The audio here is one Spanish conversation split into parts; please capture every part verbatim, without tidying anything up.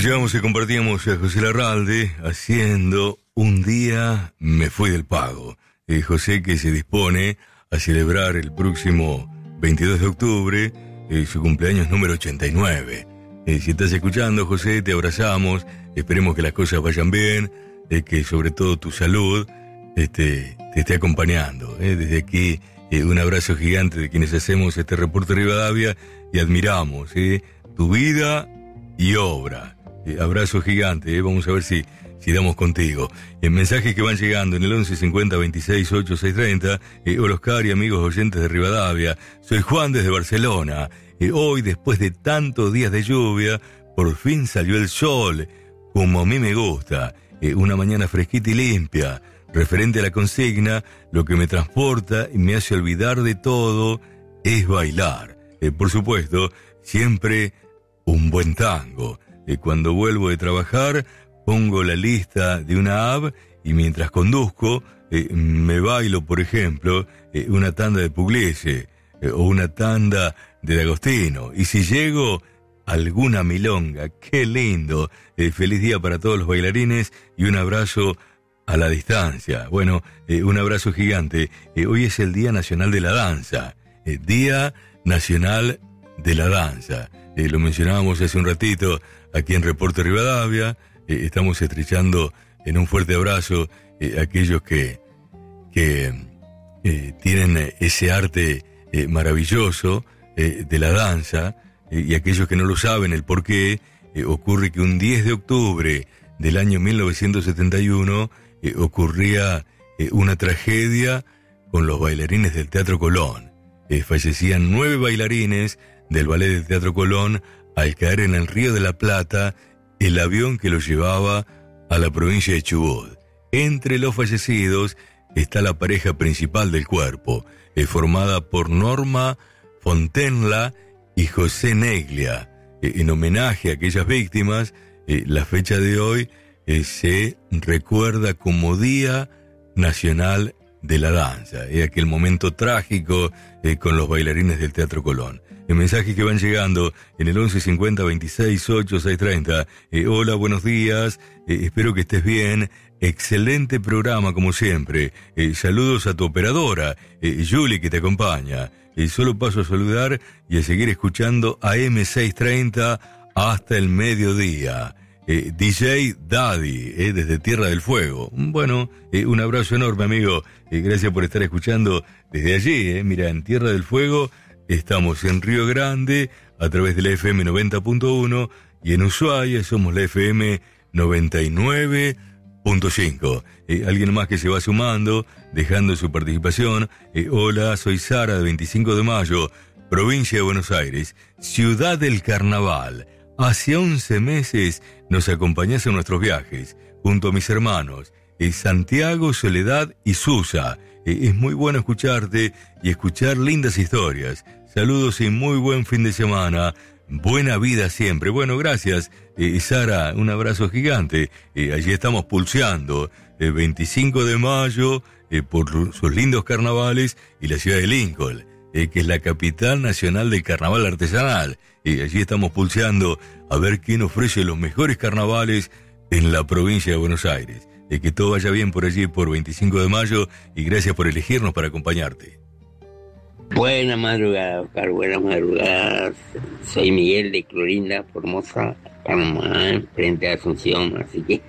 Escuchábamos y compartíamos a José Larralde haciendo Un día me fui del pago. Eh, José, que se dispone a celebrar el próximo veintidós de octubre eh, su cumpleaños número ochenta y nueve. Eh, si estás escuchando, José, te abrazamos, esperemos que las cosas vayan bien, eh, que sobre todo tu salud este, te esté acompañando. Eh. Desde aquí eh, un abrazo gigante de quienes hacemos este reporte Rivadavia y admiramos eh, tu vida y obra. Eh, abrazo gigante, eh. Vamos a ver si, si damos contigo. En mensajes que van llegando en el once cincuenta veintiséis ochenta y seis treinta. Eh, hola Oscar y amigos oyentes de Rivadavia. Soy Juan desde Barcelona. Eh, hoy, después de tantos días de lluvia, por fin salió el sol, como a mí me gusta. Eh, una mañana fresquita y limpia. Referente a la consigna, lo que me transporta y me hace olvidar de todo es bailar. Eh, por supuesto, siempre un buen tango. Eh, cuando vuelvo de trabajar, pongo la lista de una app y mientras conduzco, eh, me bailo, por ejemplo, eh, una tanda de Pugliese eh, o una tanda de D'Agostino. Y si llego, alguna milonga. ¡Qué lindo! Eh, feliz día para todos los bailarines y un abrazo a la distancia. Bueno, eh, un abrazo gigante. Eh, hoy es el Día Nacional de la Danza. Eh, Día Nacional de la Danza. Eh, lo mencionábamos hace un ratito aquí en Reporte Rivadavia. Eh, estamos estrechando en un fuerte abrazo eh, a aquellos que, que eh, tienen ese arte eh, maravilloso eh, de la danza eh, y aquellos que no lo saben el por qué. Eh, ocurre que un diez de octubre del año mil novecientos setenta y uno eh, ocurría eh, una tragedia con los bailarines del Teatro Colón. Eh, fallecían nueve bailarines del ballet del Teatro Colón al caer en el Río de la Plata el avión que los llevaba a la provincia de Chubut. Entre los fallecidos está la pareja principal del cuerpo, eh, formada por Norma Fontenla y José Neglia. Eh, en homenaje a aquellas víctimas, eh, la fecha de hoy eh, se recuerda como Día Nacional de la Danza, eh, aquel momento trágico eh, con los bailarines del Teatro Colón. En mensajes que van llegando en el once cincuenta veintiséis ochenta y seis treinta. Eh, hola, buenos días, eh, espero que estés bien. Excelente programa como siempre. Eh, saludos a tu operadora, eh, Julie, que te acompaña. Eh, solo paso a saludar y a seguir escuchando A M seiscientos treinta hasta el mediodía. Eh, D J Daddy, eh, desde Tierra del Fuego. Bueno, eh, un abrazo enorme, amigo. Eh, gracias por estar escuchando desde allí. Eh. Mira, en Tierra del Fuego estamos en Río Grande a través de la F M noventa punto uno y en Ushuaia somos la F M noventa y nueve punto cinco. Eh, alguien más que se va sumando, dejando su participación. Eh, hola, soy Sara de veinticinco de mayo, provincia de Buenos Aires, ciudad del carnaval. Hace once meses nos acompañás en nuestros viajes, junto a mis hermanos, eh, Santiago, Soledad y Susa. Eh, es muy bueno escucharte y escuchar lindas historias. Saludos y muy buen fin de semana. Buena vida siempre. Bueno, gracias, eh, Sara, un abrazo gigante. Eh, allí estamos pulseando el veinticinco de mayo eh, por sus lindos carnavales y la ciudad de Lincoln, eh, que es la capital nacional del carnaval artesanal. Eh, allí estamos pulseando a ver quién ofrece los mejores carnavales en la provincia de Buenos Aires. Eh, que todo vaya bien por allí por veinticinco de mayo y gracias por elegirnos para acompañarte. Buena madrugada, Oscar, buena madrugada. Soy Miguel de Clorinda, Formosa, Panamá, frente a Asunción, así que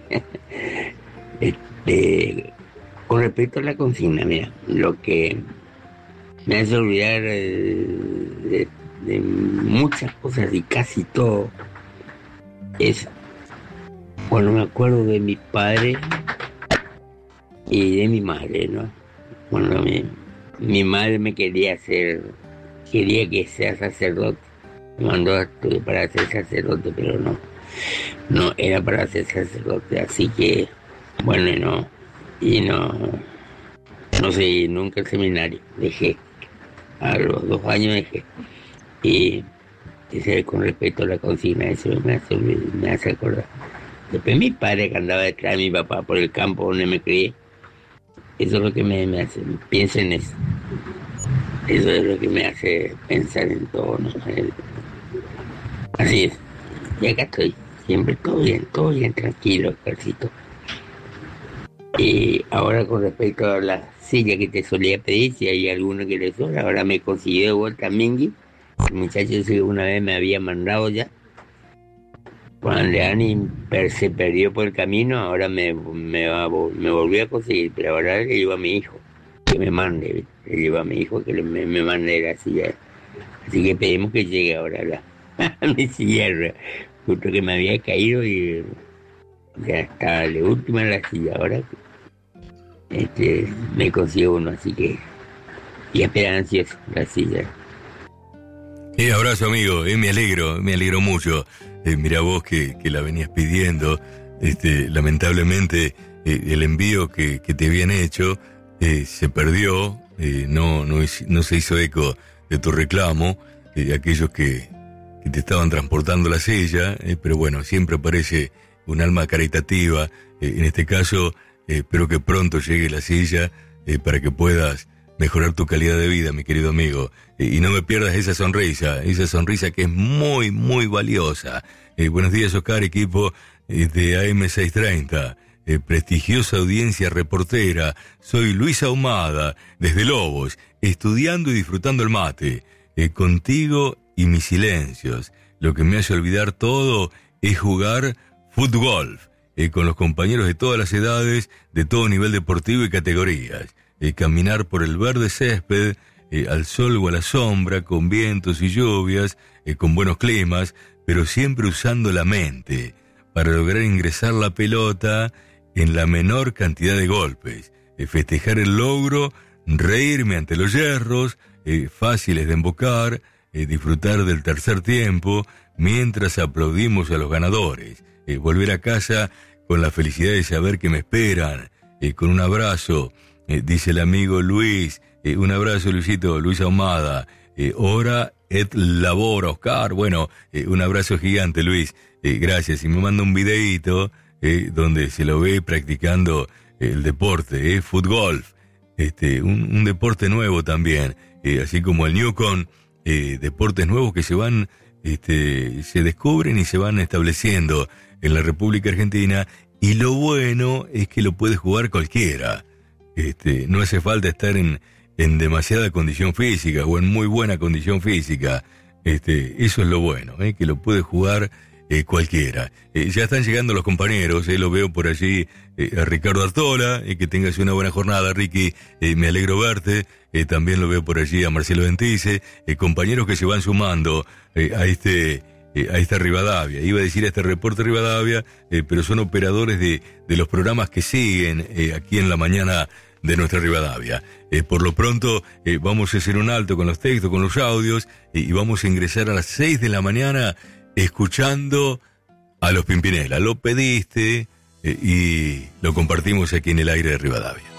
este, con respecto a la consigna, mira, lo que me hace olvidar eh, de, de muchas cosas y casi todo es, bueno, me acuerdo de mi padre y de mi madre, ¿no? Bueno, mi, mi madre me quería hacer, quería que sea sacerdote, me mandó a estudiar para ser sacerdote, pero no, no era para ser sacerdote, así que, bueno, y no, y no, no seguí nunca el seminario, dejé, a los dos años dejé, y ese, con respecto a la consigna, eso me hace, me hace acordar. Después mi padre que andaba detrás de mi papá por el campo donde me crié, eso es lo que me, me hace, pienso en eso. Eso es lo que me hace pensar en todo, ¿no? El, así es. Y acá estoy. Siempre todo bien, todo bien, tranquilo, Oscarcito. Y ahora con respecto a la silla que te solía pedir, si hay alguno que le sobra, ahora me consiguió de vuelta Mingui, el muchacho ese que una vez me había mandado ya. Cuando Leani se perdió por el camino, ahora me, me, va, me volvió a conseguir, pero ahora le llevo a mi hijo, que me mande, le llevo a mi hijo que le, me, me mande la silla. Así que pedimos que llegue ahora la, a mi silla, justo que me había caído y ya estaba de última en la silla, ahora este, me consigo uno, así que y esperan ansioso la silla. Eh, abrazo amigo, eh, me alegro, me alegro mucho. Eh, mira vos que, que la venías pidiendo, este, lamentablemente eh, el envío que, que te habían hecho eh, se perdió, eh, no, no, no se hizo eco de tu reclamo, eh, aquellos que, que te estaban transportando la silla, eh, pero bueno, siempre aparece un alma caritativa, eh, en este caso eh, espero que pronto llegue la silla eh, para que puedas mejorar tu calidad de vida, mi querido amigo. Eh, y no me pierdas esa sonrisa, esa sonrisa que es muy, muy valiosa. Eh, buenos días, Oscar, equipo eh, de A M seiscientos treinta. Eh, prestigiosa audiencia reportera. Soy Luis Ahumada, desde Lobos, estudiando y disfrutando el mate. Eh, contigo y mis silencios. Lo que me hace olvidar todo es jugar fútbol. Eh, con los compañeros de todas las edades, de todo nivel deportivo y categorías. Eh, caminar por el verde césped, eh, al sol o a la sombra, con vientos y lluvias, eh, con buenos climas, pero siempre usando la mente para lograr ingresar la pelota en la menor cantidad de golpes, eh, festejar el logro, reírme ante los yerros, eh, fáciles de embocar, eh, disfrutar del tercer tiempo, mientras aplaudimos a los ganadores, eh, volver a casa con la felicidad de saber que me esperan, eh, con un abrazo. Eh, dice el amigo Luis, eh, un abrazo Luisito, Luis Ahumada, eh, ora et labora, Oscar, bueno, eh, un abrazo gigante Luis, eh, gracias, y me manda un videíto eh, donde se lo ve practicando el deporte, eh, fútbol, este, un, un deporte nuevo también, eh, así como el Newcon, eh, deportes nuevos que se van, este, se descubren y se van estableciendo en la República Argentina, y lo bueno es que lo puede jugar cualquiera. Este, no hace falta estar en, en demasiada condición física o en muy buena condición física. Este, eso es lo bueno, ¿eh? Que lo puede jugar eh, cualquiera. Eh, ya están llegando los compañeros, eh, lo veo por allí eh, a Ricardo Artola, eh, que tengas una buena jornada, Ricky, eh, me alegro verte. Eh, también lo veo por allí a Marcelo Ventice, eh, compañeros que se van sumando eh, a este... Eh, a esta Rivadavia, iba a decir a este reporte Rivadavia, eh, pero son operadores de, de los programas que siguen eh, aquí en la mañana de nuestra Rivadavia. Eh, por lo pronto eh, vamos a hacer un alto con los textos, con los audios, eh, y vamos a ingresar a las seis de la mañana escuchando a los Pimpinela. Lo pediste eh, y lo compartimos aquí en el aire de Rivadavia.